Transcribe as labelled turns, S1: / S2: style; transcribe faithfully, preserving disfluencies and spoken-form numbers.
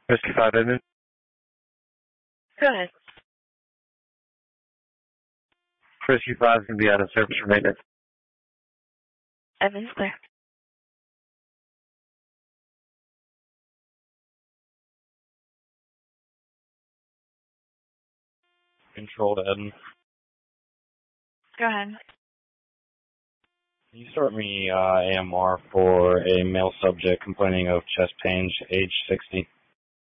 S1: Whiskey five, Edmund.
S2: Go ahead.
S1: Whiskey five is going to be out of service for maintenance.
S2: Evans clear.
S3: Control to Eden.
S2: Go ahead.
S3: Can you start me uh, A M R for a male subject complaining of chest pains, age sixty?